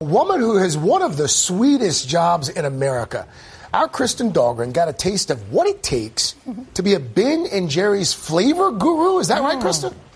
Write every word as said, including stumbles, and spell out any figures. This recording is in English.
A woman who has one of the sweetest jobs in America. Our Kristen Dahlgren got a taste of what it takes to be a Ben and Jerry's flavor guru. Is that right, Kristen?